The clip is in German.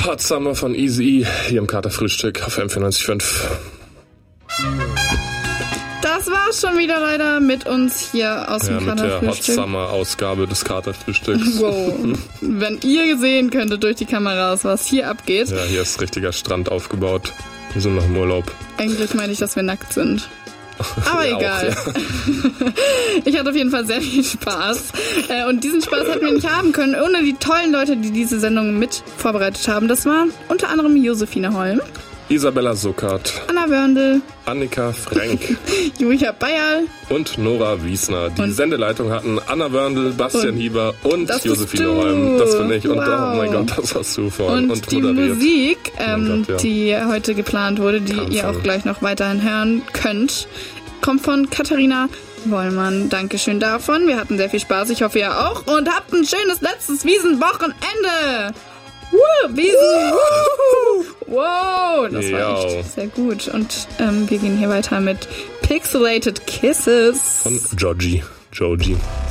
Hot Summer von Eazy-E hier im Katerfrühstück auf M94.5. Das war's schon wieder leider mit uns hier aus dem Katerfrühstück. Mit der Hot Summer Ausgabe des Katerfrühstücks. Wow. Wenn ihr sehen könntet durch die Kameras, was hier abgeht. Ja, hier ist richtiger Strand aufgebaut. Wir sind noch im Urlaub. Eigentlich meine ich, dass wir nackt sind. Aber ja, egal. Auch, ja. Ich hatte auf jeden Fall sehr viel Spaß. Und diesen Spaß hätten wir nicht haben können, ohne die tollen Leute, die diese Sendung mit vorbereitet haben. Das waren unter anderem Josephine Holm, Isabella Suckert, Anna Wörndl, Annika Frenk, Julia Bayerl und Nora Wiesner. Die Sendeleitung hatten Anna Wörndl, Bastian Hieber und das Josephine Holm. Das bin ich. Und wow. oh mein Gott, das hast du vorhin und die moderiert. Musik, Gott, ja. die heute geplant wurde, die ihr auch gleich noch weiterhin hören könnt, kommt von Katharina Wollmann. Dankeschön davon. Wir hatten sehr viel Spaß. Ich hoffe, ihr auch. Und habt ein schönes letztes Wiesenwochenende. Wiesen! Wow, das war echt sehr gut. Und wir gehen hier weiter mit Pixelated Kisses Von Joji.